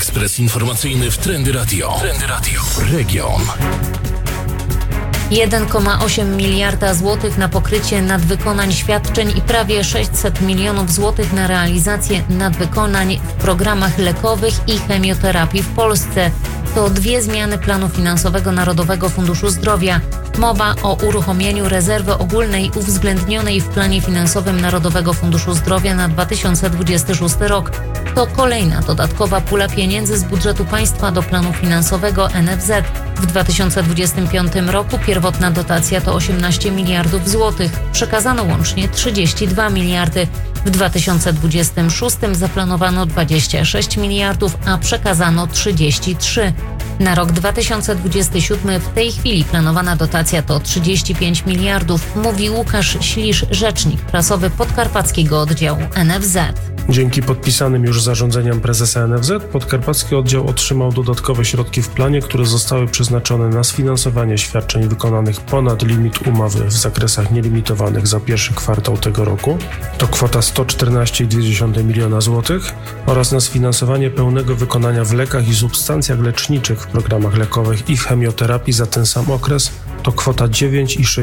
Ekspres informacyjny w Trendy Radio. Region. 1,8 miliarda złotych na pokrycie nadwykonań świadczeń i prawie 600 milionów złotych na realizację nadwykonań w programach lekowych i chemioterapii w Polsce. To 2 zmiany planu finansowego Narodowego Funduszu Zdrowia. Mowa o uruchomieniu rezerwy ogólnej uwzględnionej w planie finansowym Narodowego Funduszu Zdrowia na 2026 rok. To kolejna dodatkowa pula pieniędzy z budżetu państwa do planu finansowego NFZ. W 2025 roku pierwotna dotacja to 18 miliardów złotych. Przekazano łącznie 32 miliardy. W 2026 zaplanowano 26 miliardów, a przekazano 33. Na rok 2027 w tej chwili planowana dotacja to 35 miliardów, mówi Łukasz Ślisz, rzecznik prasowy podkarpackiego oddziału NFZ. Dzięki podpisanym już zarządzeniom prezesa NFZ podkarpacki oddział otrzymał dodatkowe środki w planie, które zostały przeznaczone na sfinansowanie świadczeń wykonanych ponad limit umowy w zakresach nielimitowanych za pierwszy kwartał tego roku. To kwota 114,2 miliona złotych oraz na sfinansowanie pełnego wykonania w lekach i substancjach leczniczych w programach lekowych i chemioterapii za ten sam okres. To kwota 9,6